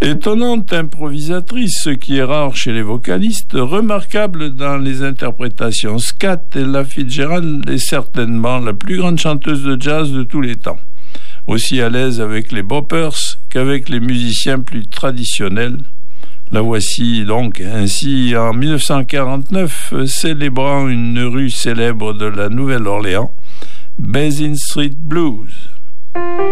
Étonnante improvisatrice, ce qui est rare chez les vocalistes, remarquable dans les interprétations scat, Ella Fitzgerald est certainement la plus grande chanteuse de jazz de tous les temps. Aussi à l'aise avec les boppers qu'avec les musiciens plus traditionnels. La voici donc ainsi en 1949, célébrant une rue célèbre de la Nouvelle-Orléans, Basin Street Blues.